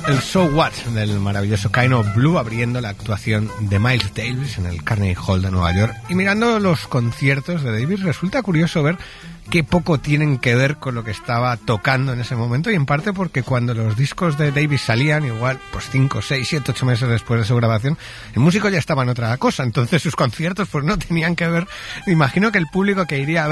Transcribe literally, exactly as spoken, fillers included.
el So What del maravilloso Kind of Blue abriendo la actuación de Miles Davis en el Carnegie Hall de Nueva York. Y mirando los conciertos de Davis resulta curioso ver qué poco tienen que ver con lo que estaba tocando en ese momento, y en parte porque cuando los discos de Davis salían, igual pues cinco, seis, siete, ocho meses después de su grabación, el músico ya estaba en otra cosa, entonces sus conciertos pues no tenían que ver. Me imagino que el público que iría a ver